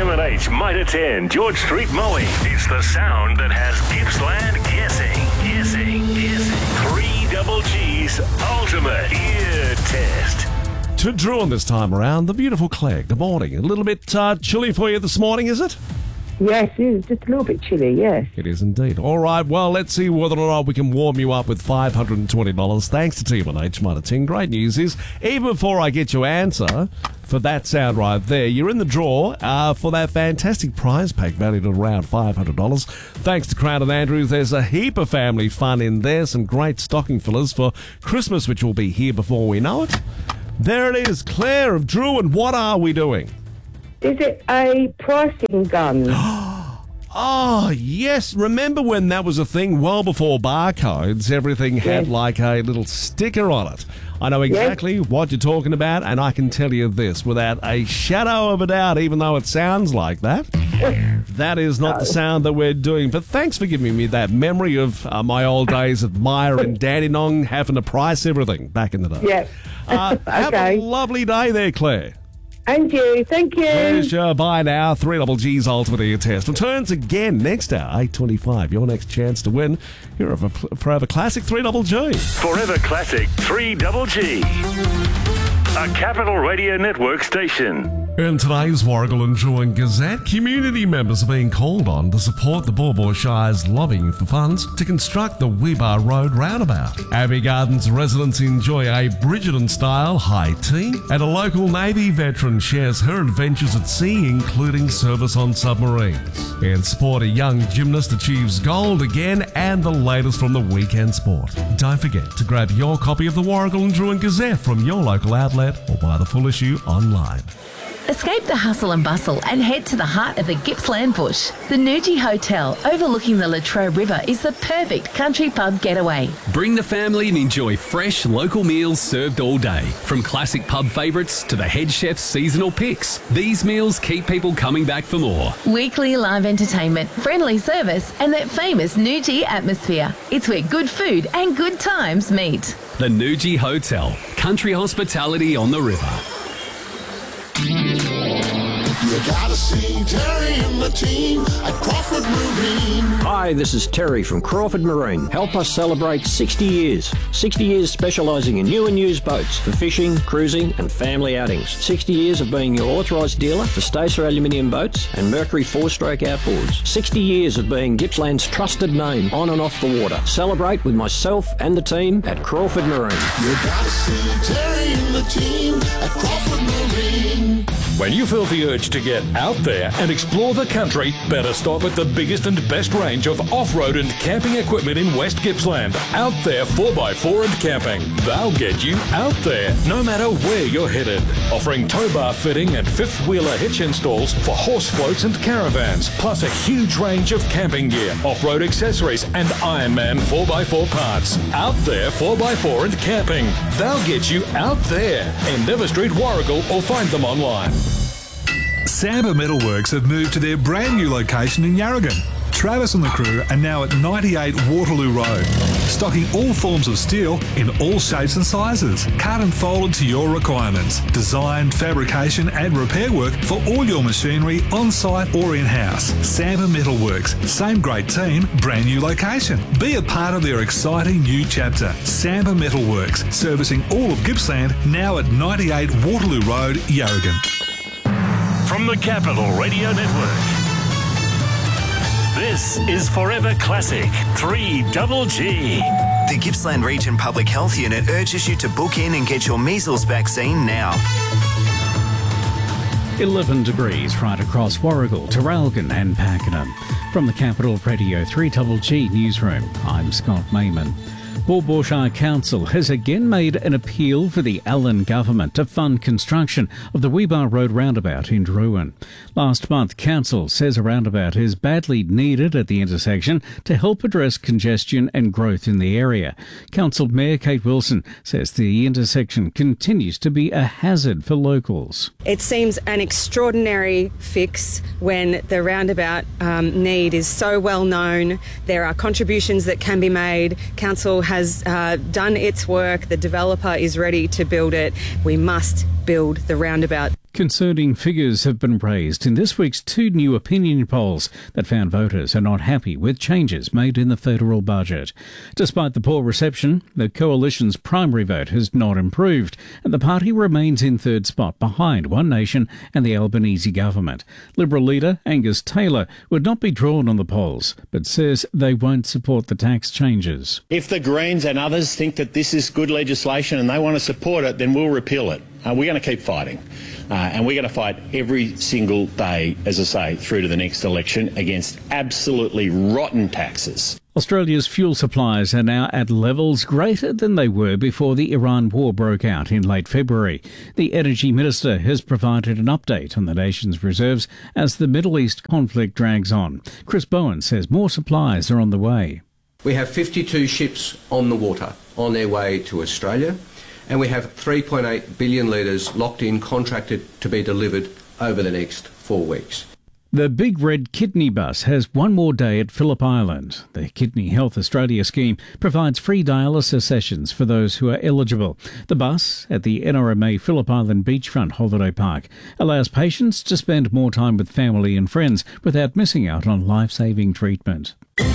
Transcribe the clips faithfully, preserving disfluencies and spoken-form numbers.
Tim and H might attend George Street Mowing. It's the sound that has Gippsland guessing, guessing, guessing. Three Double G's Ultimate Ear Test. To Drew on this time around, the beautiful Claire. Good morning. A little bit uh, chilly for you this morning, is it? Yes, it is. Just a little bit chilly, yes. It is indeed. All right, well, let's see whether or not we can warm you up with five hundred twenty dollars. Thanks to T one H Mitre ten. Great news is, even before I get your answer for that sound right there, you're in the draw uh, for that fantastic prize pack valued at around five hundred dollars. Thanks to Crown and Andrews, there's a heap of family fun in there. Some great stocking fillers for Christmas, which will be here before we know it. There it is, Claire of Drew, and what are we doing? Is it a pricing gun? Oh, yes. Remember when that was a thing well before barcodes? Everything had Yes. like a little sticker on it. I know exactly Yes. what you're talking about, and I can tell you this without a shadow of a doubt, even though it sounds like that. That is not No. the sound that we're doing. But thanks for giving me that memory of uh, my old days at Myer and Dandenong having to price everything back in the day. Yeah. Uh, have Okay. a lovely day there, Claire. And you, thank you. Pleasure. Bye now. Three Double G's Ultimate Ear Test returns again next hour, eight twenty-five. Your next chance to win your Forever Classic Three Double G. Forever Classic Three Double G. A Capital Radio Network station. In today's Warragul and Druin Gazette, community members are being called on to support the Baw Baw Shire's lobbying for funds to construct the Weebar Road roundabout. Abbey Gardens residents enjoy a Bridgerton-style high tea, and a local Navy veteran shares her adventures at sea, including service on submarines. In sport, a young gymnast achieves gold again, and the latest from the weekend sport. Don't forget to grab your copy of the Warragul and Druin Gazette from your local outlet or buy the full issue online. Escape the hustle and bustle and head to the heart of the Gippsland bush. The Nuji Hotel, overlooking the Latrobe River, is the perfect country pub getaway. Bring the family and enjoy fresh local meals served all day. From classic pub favourites to the head chef's seasonal picks, these meals keep people coming back for more. Weekly live entertainment, friendly service, and that famous Nuji atmosphere. It's where good food and good times meet. The Nuji Hotel, country hospitality on the river. You gotta see Terry and the team at Crawford Marine. Hi, this is Terry from Crawford Marine. Help us celebrate sixty years. sixty years specialising in new and used boats for fishing, cruising and family outings. sixty years of being your authorised dealer for Stacer aluminium boats and Mercury four-stroke outboards. sixty years of being Gippsland's trusted name on and off the water. Celebrate with myself and the team at Crawford Marine. You gotta see Terry and the team at Crawford Marine. When you feel the urge to get out there and explore the country, better stop at the biggest and best range of off-road and camping equipment in West Gippsland. Out There four by four and Camping. They'll get you out there, no matter where you're headed. Offering tow bar fitting and fifth-wheeler hitch installs for horse floats and caravans, plus a huge range of camping gear, off-road accessories and Ironman four by four parts. Out There four by four and Camping. They'll get you out there. Endeavour Street, Warragul, or find them online. Samba Metalworks have moved to their brand new location in Yarragon. Travis and the crew are now at ninety-eight Waterloo Road, stocking all forms of steel in all shapes and sizes, cut and folded to your requirements. Design, fabrication and repair work for all your machinery on-site or in-house. Samba Metalworks, same great team, brand new location. Be a part of their exciting new chapter. Samba Metalworks, servicing all of Gippsland, now at ninety-eight Waterloo Road, Yarragon. From the Capital Radio Network, this is Forever Classic Three Double G. The Gippsland Region Public Health Unit urges you to book in and get your measles vaccine now. eleven degrees right across Warragul, Terralgan and Pakenham. From the Capital Radio three Double G Newsroom, I'm Scott Mayman. Baw Baw Shire Council has again made an appeal for the Allen Government to fund construction of the Weebar Road roundabout in Druin. Last month, Council says a roundabout is badly needed at the intersection to help address congestion and growth in the area. Council Mayor Kate Wilson says the intersection continues to be a hazard for locals. It seems an extraordinary fix when the roundabout um, need is so well known. There are contributions that can be made. Council has has uh, done its work. The developer is ready to build it. We must build the roundabout. Concerning figures have been raised in this week's two new opinion polls that found voters are not happy with changes made in the federal budget. Despite the poor reception, the coalition's primary vote has not improved, and the party remains in third spot behind One Nation and the Albanese government. Liberal leader Angus Taylor would not be drawn on the polls, but says they won't support the tax changes. If the Greens and others think that this is good legislation and they want to support it, then we'll repeal it. Uh, we're going to keep fighting. Uh, and we're going to fight every single day, as I say, through to the next election against absolutely rotten taxes. Australia's fuel supplies are now at levels greater than they were before the Iran war broke out in late February. The Energy Minister has provided an update on the nation's reserves as the Middle East conflict drags on. Chris Bowen says more supplies are on the way. We have fifty-two ships on the water on their way to Australia, and we have three point eight billion litres locked in, contracted to be delivered over the next four weeks. The Big Red Kidney Bus has one more day at Phillip Island. The Kidney Health Australia scheme provides free dialysis sessions for those who are eligible. The bus at the N R M A Phillip Island Beachfront Holiday Park allows patients to spend more time with family and friends without missing out on life-saving treatment.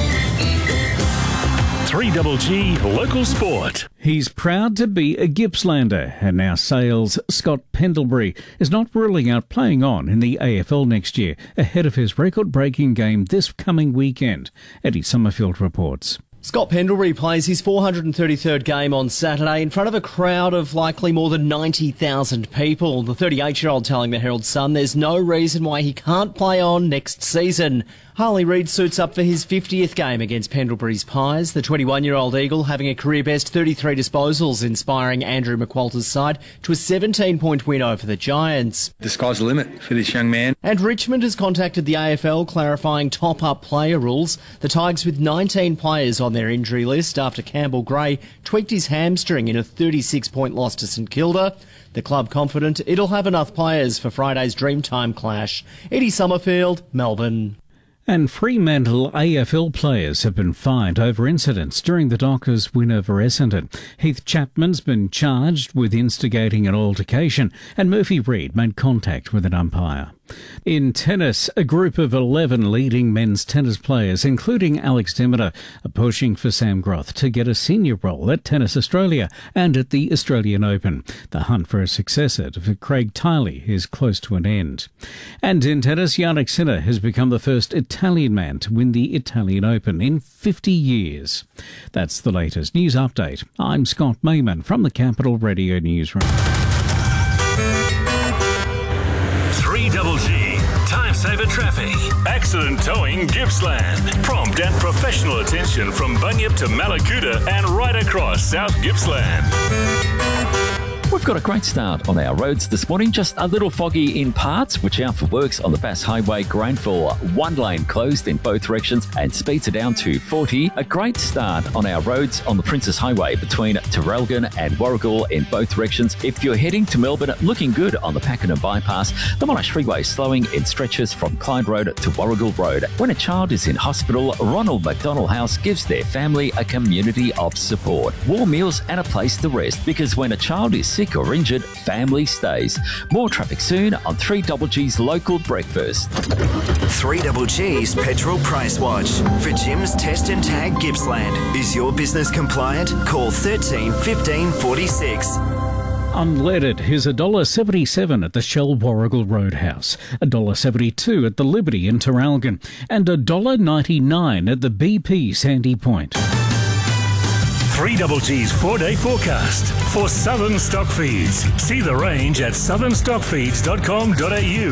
three Double G Local Sport. He's proud to be a Gippslander, and now Sale's Scott Pendlebury is not ruling out playing on in the A F L next year ahead of his record-breaking game this coming weekend. Eddie Summerfield reports. Scott Pendlebury plays his four hundred thirty-third game on Saturday in front of a crowd of likely more than ninety thousand people. The thirty-eight-year-old telling the Herald Sun there's no reason why he can't play on next season. Harley Reid suits up for his fiftieth game against Pendlebury's Pies. The twenty-one-year-old Eagle having a career-best thirty-three disposals, inspiring Andrew McWalter's side to a seventeen-point win over the Giants. The sky's the limit for this young man. And Richmond has contacted the A F L clarifying top-up player rules. The Tigers with nineteen players on their injury list after Campbell Gray tweaked his hamstring in a thirty-six-point loss to St Kilda. The club confident it'll have enough players for Friday's Dreamtime clash. Eddie Summerfield, Melbourne. And Fremantle A F L players have been fined over incidents during the Dockers' win over Essendon. Heath Chapman's been charged with instigating an altercation, and Murphy Reid made contact with an umpire. In tennis, a group of eleven leading men's tennis players, including Alex Demeter, are pushing for Sam Groth to get a senior role at Tennis Australia and at the Australian Open. The hunt for a successor to Craig Tiley is close to an end. And in tennis, Jannik Sinner has become the first Italian man to win the Italian Open in fifty years. That's the latest news update. I'm Scott Mayman from the Capital Radio Newsroom. three Double G, Time Saver Traffic. Accident Towing Gippsland. Prompt and professional attention from Bunyip to Malakuta and right across South Gippsland. We've got a great start on our roads this morning. Just a little foggy in parts. Watch out for works on the Bass Highway. Grainfall, one lane closed in both directions and speeds are down to forty. A great start on our roads on the Princess Highway between Terrelgan and Warragul in both directions. If you're heading to Melbourne, looking good on the Pakenham Bypass. The Monash Freeway slowing in stretches from Clyde Road to Warragul Road. When a child is in hospital, Ronald McDonald House gives their family a community of support. Warm meals and a place to rest, because when a child is sick or injured, family stays. More traffic soon on three Double G's Local Breakfast. three Double G's Petrol Price Watch. For Jim's Test and Tag Gippsland. Is your business compliant? Call thirteen fifteen forty-six. Unleaded is one dollar seventy-seven at the Shell Warragul Roadhouse, one dollar seventy-two at the Liberty in Terrelgan, and one dollar ninety-nine at the B P Sandy Point. three Double G's four-day forecast for Southern Stockfeeds. See the range at southern stock feeds dot com dot a u.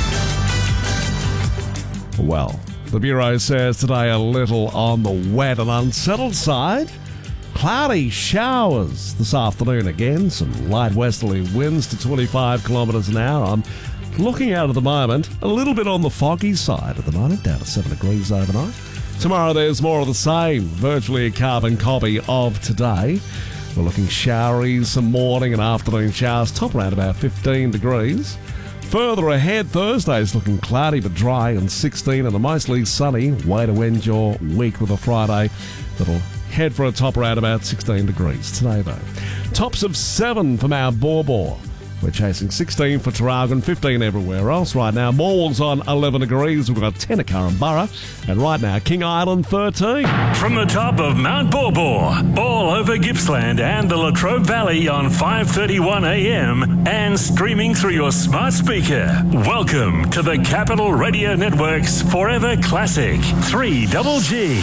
Well, the Bureau says today a little on the wet and unsettled side. Cloudy showers this afternoon again. Some light westerly winds to twenty-five kilometres an hour. I'm looking out at the moment, a little bit on the foggy side at the moment, down to seven degrees overnight. Tomorrow there's more of the same, virtually a carbon copy of today. We're looking showery, some morning and afternoon showers, top around about fifteen degrees. Further ahead, Thursday's looking cloudy but dry and sixteen, and a mostly sunny way to end your week with a Friday that'll head for a top around about sixteen degrees today though. Tops of seven for Mount Baw Baw. We're chasing sixteen for Traralgon, fifteen everywhere else. Right now, Morwell's on eleven degrees. We've got ten at Curramborough. And right now, King Island, thirteen. From the top of Mount Borbor, all over Gippsland and the Latrobe Valley on five thirty-one a m and streaming through your smart speaker. Welcome to the Capital Radio Network's Forever Classic, three Double G.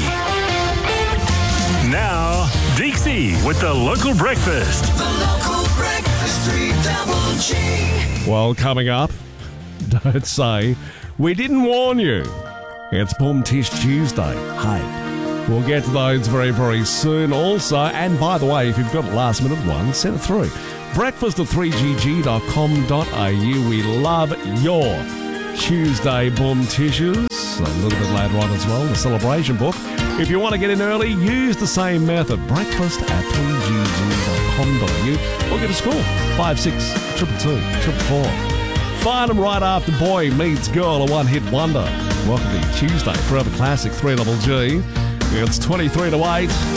Now, Dixie with the local breakfast. The local breakfast, three Double G. Well, coming up, don't say we didn't warn you. It's Boom Tish Tuesday. Hey, we'll get to those very, very soon also. And by the way, if you've got a last minute one, send it through. breakfast at three g g dot com dot a u. We love your Tuesday Boom Tishes. A little bit later on as well, the celebration book. If you want to get in early, use the same method. breakfast at three g g dot com dot a u or give us a call. five six two two two four four. Find them right after Boy Meets Girl, a one-hit wonder. Welcome to Tuesday, Forever Classic, three Double G. It's twenty-three to eight.